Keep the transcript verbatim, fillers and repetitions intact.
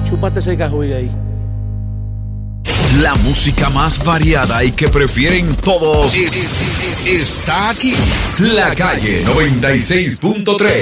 Chúpate ese cajuy ahí. La música más variada y que prefieren todos está aquí. La Calle noventa y seis punto tres.